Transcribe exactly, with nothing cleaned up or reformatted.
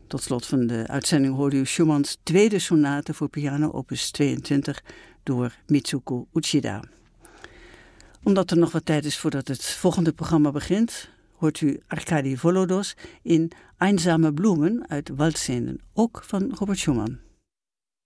Tot slot van de uitzending hoorde u Schumanns tweede sonate voor piano, opus tweeëntwintig, door Mitsuko Uchida. Omdat er nog wat tijd is voordat het volgende programma begint, hoort u Arkadi Volodos in Einsame Bloemen uit Waldscenen, ook van Robert Schumann.